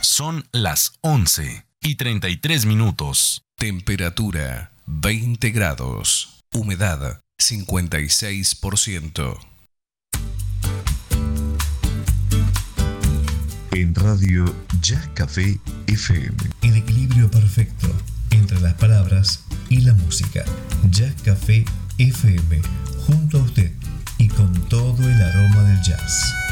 Son las 11:33. Temperatura 20 grados. Humedad 56%. En Radio Jazz Café FM. El equilibrio perfecto entre las palabras y la música. Jazz Café FM, junto a usted y con todo el aroma del jazz.